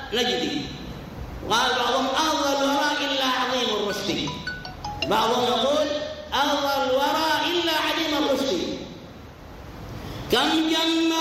نجدي. قال بعضهم أفضل الوراء إلا عظيم الرشد، بعضهم يقول أفضل الوراء إلا عظيم الرشد. كم جنة